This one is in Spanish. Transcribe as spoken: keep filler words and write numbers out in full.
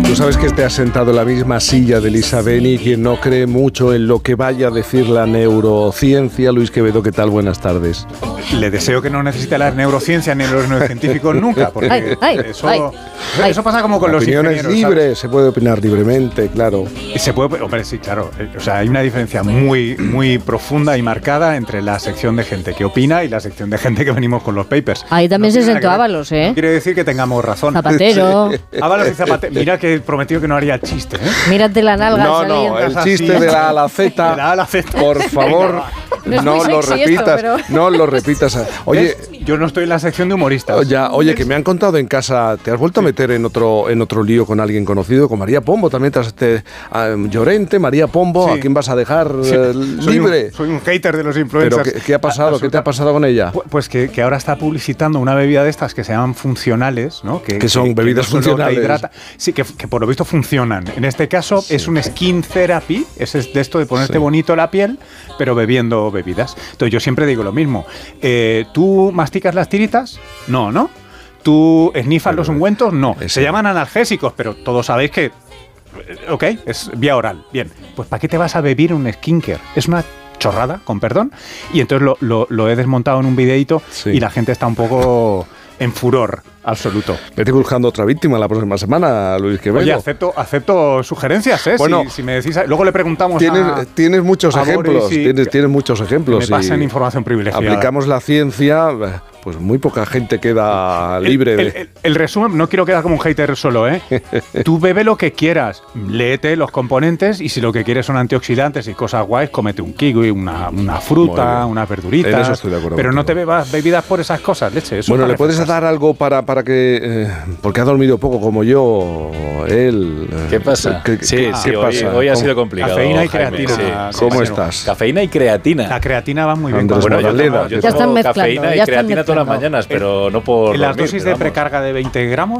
Tú sabes que te has sentado en la misma silla de Elisa Beni, quien no cree mucho en lo que vaya a decir la neurociencia. Luis Quevedo, ¿qué tal? Buenas tardes. Le deseo que no necesite la neurociencia ni los neurocientíficos nunca, porque ay, ay, eso, ay, ay. eso pasa como con la los opinión ingenieros. es libre, ¿sabes? se puede opinar libremente, claro. Y se puede, hombre, sí, claro. O sea, hay una diferencia muy, muy profunda y marcada entre la sección de gente que opina y la sección de gente que venimos con los papers. Ahí también No se tiene sentó nada que ver. Ábalos, ¿eh? No quiere decir que tengamos razón. Zapatero. Ábalos y Zapatero. Mira que he prometido que no haría chiste, ¿eh? Mírate la nalga No, saliendo. no, el así. chiste de la A a la Z, De la A a la Z. por favor, No es no muy lo sexy esto, repitas, pero- no lo repitas. Oye, ¿Ves? Yo no estoy en la sección de humoristas. oye, oye, que me han contado en casa, ¿te has vuelto a meter en otro en otro lío con alguien conocido? Con María Pombo, también te has, te, a, Llorente, María Pombo, Sí. ¿a quién vas a dejar Sí, eh, soy libre? Un, soy un hater de los ¿Pero influencers. qué, qué ha pasado? ¿Qué te ha pasado con ella? Pu- Pues que, que ahora está publicitando una bebida de estas que se llaman funcionales, ¿no? Que, ¿Qué son bebidas no solo te funcionales? hidrata- sí, que, que por lo visto funcionan. En este caso Sí. es un skin therapy, es de esto de ponerte Sí. bonito la piel, pero bebiendo bebidas. Entonces yo siempre digo lo mismo. Eh, ¿Tú masticas las tiritas? No, ¿no? ¿Tú esnifas Pero, los ungüentos? No. ese- Se llaman analgésicos, pero todos sabéis que... Ok, es vía oral. Bien, pues ¿para qué te vas a beber un skincare? Es una chorrada, con perdón. Y entonces lo, lo- lo he desmontado en un videíto Sí. y la gente está un poco en furor absoluto. Vete buscando otra víctima la próxima semana, Luis Quevedo. Oye, acepto, acepto sugerencias, ¿eh? Bueno, si, si me decís... Luego le preguntamos Tienes, a... tienes muchos a Boris ejemplos, y- tienes, tienes muchos ejemplos. me pasan y información privilegiada. aplicamos la ciencia, pues muy poca gente queda El- libre el, de... el- el resumen, no quiero quedar como un hater solo, ¿eh? Tú bebe lo que quieras, léete los componentes y si lo que quieres son antioxidantes y cosas guays, cómete un kiwi, una, una Muy fruta, bien. unas verduritas. En eso estoy de acuerdo Pero no contigo. te bebas bebidas por esas cosas, leche. Eso Bueno, para ¿le puedes refrescarse. dar algo para, para que... eh, porque ha dormido poco como yo, él... eh, ¿Qué pasa? ¿Qué, sí, qué- sí, qué hoy, pasa? hoy ha ¿Cómo- sido complicado. Cafeína y Jaime, creatina. sí. ¿Cómo compañero. estás? Cafeína y creatina. La creatina va muy bien. Andrés con- Bueno, yo Magdalena. tomo, yo Ya tomo están mezclando, cafeína ya y están creatina todas las mezclando. mañanas, pero no por En las dormir, dosis pero de vamos. precarga de veinte gramos